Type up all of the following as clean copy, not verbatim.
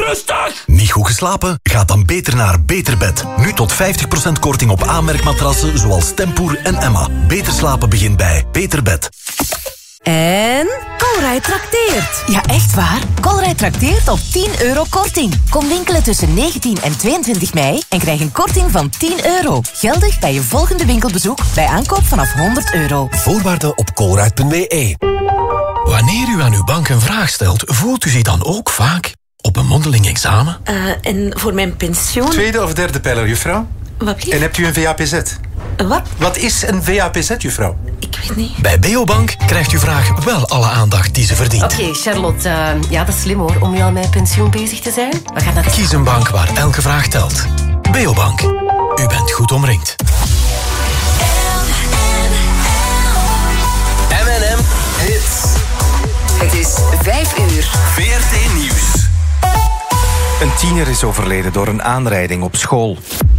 rustig! Niet goed geslapen? Ga dan beter naar Beterbed. Nu tot 50% korting op aanmerkmatrassen zoals Tempoer en Emma. Beter slapen begint bij Beterbed. En Colruyt trakteert. Ja, echt waar. Colruyt trakteert op €10 korting. Kom winkelen tussen 19 en 22 mei en krijg een korting van €10. Geldig bij je volgende winkelbezoek bij aankoop vanaf €100. Voorwaarden op colruyt.be. Wanneer u aan uw bank een vraag stelt, voelt u zich dan ook vaak op een mondeling examen? En voor mijn pensioen... Tweede of derde pijler, juffrouw? Wat blieft? En hebt u een VAPZ? Wat? Wat is een VAPZ, juffrouw? Ik weet niet. Bij Beobank krijgt uw vraag wel alle aandacht die ze verdient. Oké, Charlotte, ja, dat is slim hoor, om nu al met pensioen bezig te zijn. We gaan naar de... Kies een bank waar elke vraag telt. Beobank. U bent goed omringd. M&M Hits. Het is 5 uur. VRT Nieuws. Een tiener is overleden door een aanrijding op school.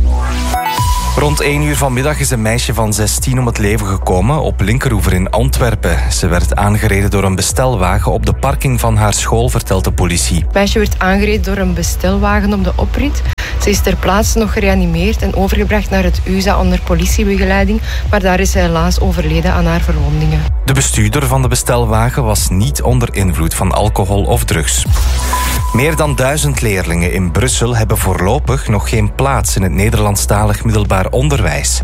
Rond 1 uur vanmiddag is een meisje van 16 om het leven gekomen op Linkeroever in Antwerpen. Ze werd aangereden door een bestelwagen op de parking van haar school, vertelt de politie. Het meisje werd aangereden door een bestelwagen op de oprit. Ze is ter plaatse nog gereanimeerd en overgebracht naar het USA onder politiebegeleiding, maar daar is ze helaas overleden aan haar verwondingen. De bestuurder van de bestelwagen was niet onder invloed van alcohol of drugs. Meer dan 1000 leerlingen in Brussel hebben voorlopig nog geen plaats in het Nederlandstalig middelbaar onderwijs.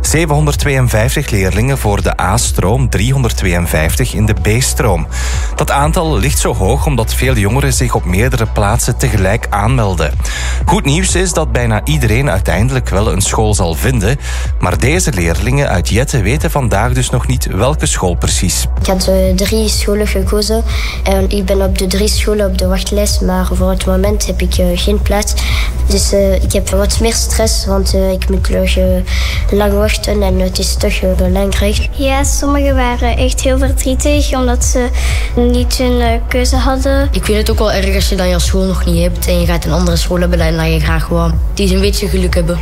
752 leerlingen voor de A-stroom, 352 in de B-stroom. Dat aantal ligt zo hoog omdat veel jongeren zich op meerdere plaatsen tegelijk aanmelden. Goed nieuws is dat bijna iedereen uiteindelijk wel een school zal vinden, maar deze leerlingen uit Jette weten vandaag dus nog niet welke school precies. Ik had 3 scholen gekozen en ik ben op de 3 scholen op de wachtlijst, maar voor het moment heb ik geen plaats. Dus ik heb wat meer stress, want ik moet nog lang wachten en het is toch belangrijk. Ja, sommigen waren echt heel verdrietig omdat ze niet hun keuze hadden. Ik vind het ook wel erg als je dan je school nog niet hebt en je gaat een andere school hebben en dan je graag gewoon die een beetje geluk hebben.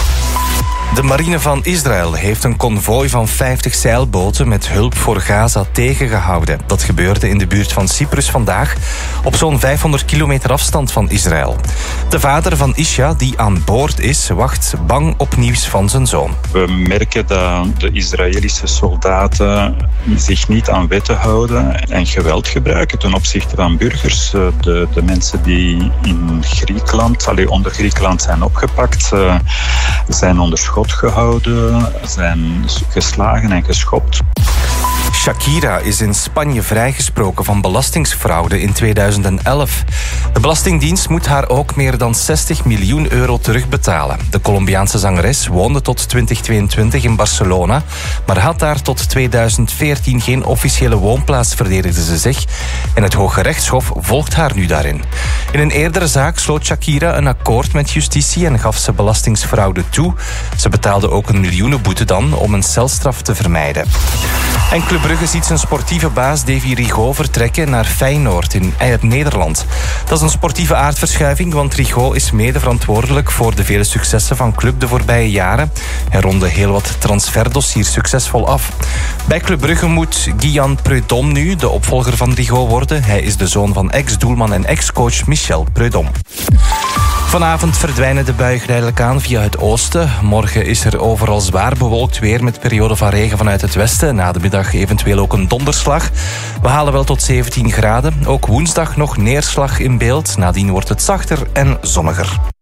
De marine van Israël heeft een konvooi van 50 zeilboten met hulp voor Gaza tegengehouden. Dat gebeurde in de buurt van Cyprus vandaag, op zo'n 500 kilometer afstand van Israël. De vader van Isha, die aan boord is, wacht bang op nieuws van zijn zoon. We merken dat de Israëlische soldaten zich niet aan wetten houden en geweld gebruiken ten opzichte van burgers. De mensen die in Griekenland, onder Griekenland zijn opgepakt, zijn onder schot gehouden, zijn geslagen en geschopt. Shakira is in Spanje vrijgesproken van belastingsfraude in 2011. De Belastingdienst moet haar ook meer dan €60 miljoen terugbetalen. De Colombiaanse zangeres woonde tot 2022 in Barcelona, maar had daar tot 2014 geen officiële woonplaats, verdedigde ze zich. En het Hoge Rechtshof volgt haar nu daarin. In een eerdere zaak sloot Shakira een akkoord met justitie en gaf ze belastingsfraude toe. Ze betaalde ook een miljoenenboete dan om een celstraf te vermijden. En Club Brugge ziet zijn sportieve baas Davy Rigaud vertrekken naar Feyenoord in Nederland. Dat is een sportieve aardverschuiving, want Rigaud is mede verantwoordelijk voor de vele successen van Club de voorbije jaren. Hij ronde heel wat transferdossiers succesvol af. Bij Club Brugge moet Guyan Preud'homme nu de opvolger van Rigaud worden. Hij is de zoon van ex-doelman en ex-coach Michel Preud'homme. Vanavond verdwijnen de buien geleidelijk aan via het oosten. Morgen is er overal zwaar bewolkt weer met perioden van regen vanuit het westen. Na de middag eventueel ook een donderslag. We halen wel tot 17 graden. Ook woensdag nog neerslag in beeld. Nadien wordt het zachter en zonniger.